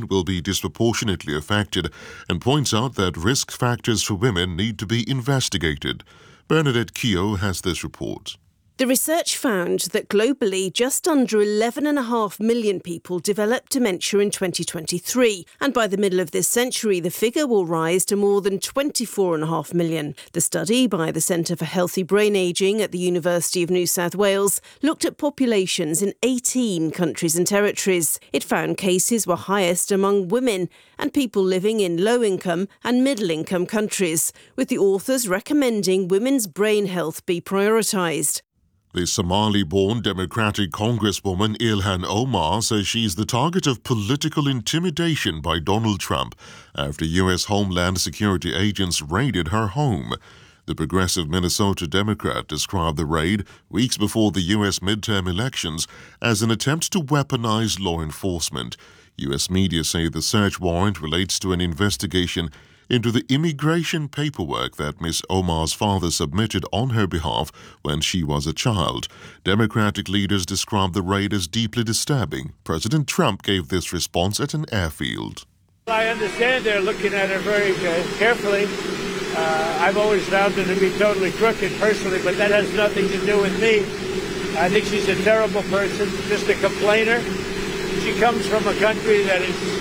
women will be disproportionately affected and points out that risk factors for women need to be investigated. Bernadette Keogh has this report. The research found that globally just under 11.5 million people developed dementia in 2023, and by the middle of this century the figure will rise to more than 24.5 million. The study by the Centre for Healthy Brain Ageing at the University of New South Wales looked at populations in 18 countries and territories. It found cases were highest among women and people living in low-income and middle-income countries, with the authors recommending women's brain health be prioritised. The Somali-born Democratic Congresswoman Ilhan Omar says she's the target of political intimidation by Donald Trump after U.S. Homeland Security agents raided her home. The progressive Minnesota Democrat described the raid, weeks before the U.S. midterm elections, as an attempt to weaponize law enforcement. U.S. media say the search warrant relates to an investigation into the immigration paperwork that Ms. Omar's father submitted on her behalf when she was a child. Democratic leaders described the raid as deeply disturbing. President Trump gave this response at an airfield. I understand they're looking at her very carefully. I've always found her to be totally crooked personally, but that has nothing to do with me. I think she's a terrible person, just a complainer. She comes from a country that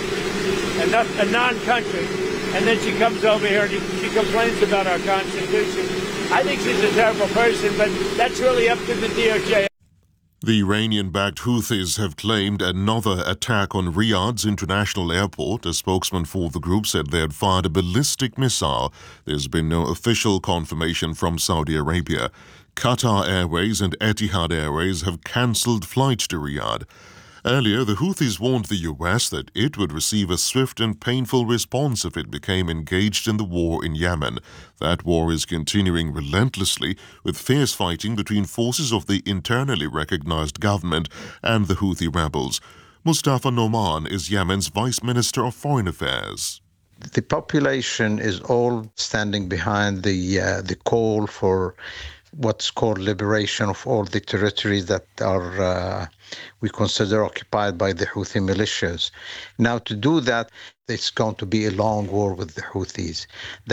is a non-country. And then she comes over here and she complains about our Constitution. I think she's a terrible person, but that's really up to the DOJ. The Iranian-backed Houthis have claimed another attack on Riyadh's international airport. A spokesman for the group said they had fired a ballistic missile. There's been no official confirmation from Saudi Arabia. Qatar Airways and Etihad Airways have cancelled flights to Riyadh. Earlier, the Houthis warned the U.S. that it would receive a swift and painful response if it became engaged in the war in Yemen. That war is continuing relentlessly, with fierce fighting between forces of the internally recognized government and the Houthi rebels. Mustafa Noman is Yemen's Vice Minister of Foreign Affairs. The population is all standing behind the call for what's called liberation of all the territories that are we consider occupied by the Houthi militias. Now, to do that, it's going to be a long war with the Houthis.